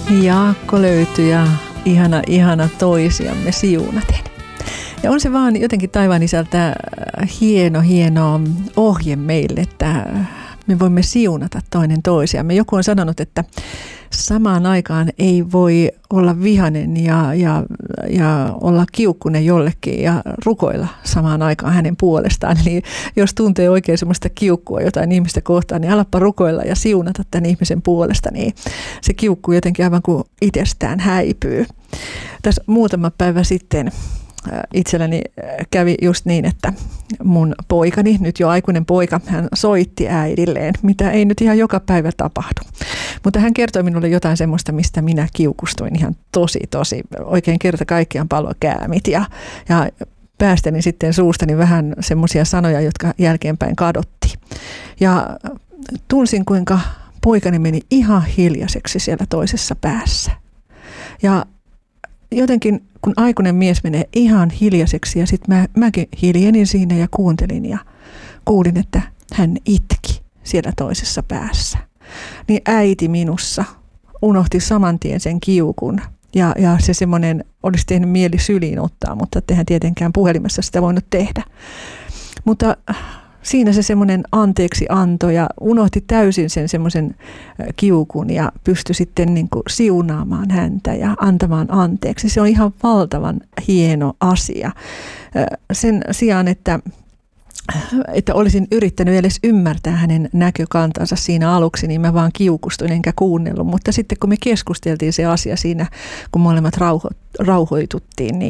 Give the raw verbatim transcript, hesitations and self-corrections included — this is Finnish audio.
Jaakko löytyi ja ihana, ihana toisiamme siunaten. Ja on se vaan jotenkin taivaan isältä hieno, hieno ohje meille, että me voimme siunata toinen toisiamme. Joku on sanonut, että samaan aikaan ei voi olla vihainen ja, ja, ja olla kiukkunen jollekin ja rukoilla samaan aikaan hänen puolestaan. Eli jos tuntee oikein semmoista kiukkua jotain ihmistä kohtaan, niin alappa rukoilla ja siunata tämän ihmisen puolesta, niin se kiukku jotenkin aivan kuin itsestään häipyy. Tässä muutama päivä sitten itselläni kävi just niin, että mun poikani, nyt jo aikuinen poika, hän soitti äidilleen, mitä ei nyt ihan joka päivä tapahdu. Mutta hän kertoi minulle jotain semmoista, mistä minä kiukustuin ihan tosi, tosi, oikein kerta kaikkiaan palo käämit ja, ja päästelin sitten suustani vähän semmoisia sanoja, jotka jälkeenpäin kadotti. Ja tunsin, kuinka poikani meni ihan hiljaiseksi siellä toisessa päässä. Ja jotenkin, kun aikuinen mies menee ihan hiljaiseksi ja sitten mä, mäkin hiljenin siinä ja kuuntelin ja kuulin, että hän itki siellä toisessa päässä. Niin äiti minussa unohti saman tien sen kiukun ja, ja se semmoinen olisi tehnyt mieli syliin ottaa, mutta eihän tietenkään puhelimessa sitä voinut tehdä. Mutta siinä se semmoinen anteeksi anto ja unohti täysin sen semmoisen kiukun ja pystyi sitten niin kuin siunaamaan häntä ja antamaan anteeksi. Se on ihan valtavan hieno asia. Sen sijaan, että, että olisin yrittänyt edes ymmärtää hänen näkökantansa siinä aluksi, niin mä vaan kiukustuin enkä kuunnellut. Mutta sitten kun me keskusteltiin se asia siinä, kun molemmat rauho, rauhoituttiin, niin